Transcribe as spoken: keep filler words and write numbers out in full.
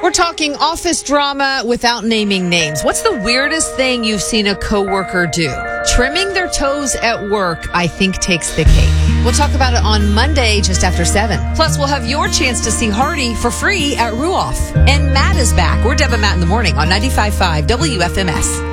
We're talking office drama without naming names. What's the weirdest thing you've seen a coworker do? Trimming their toes at work, I think, takes the cake. We'll talk about it on Monday just after seven. Plus, we'll have your chance to see Hardy for free at Ruoff. And Matt is back. We're Deb and Matt in the morning on ninety-five point five W F M S.